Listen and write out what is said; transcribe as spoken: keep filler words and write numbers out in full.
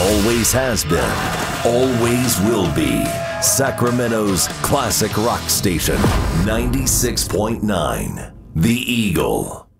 Always has been, always will be. Sacramento's classic rock station, ninety-six point nine, The Eagle.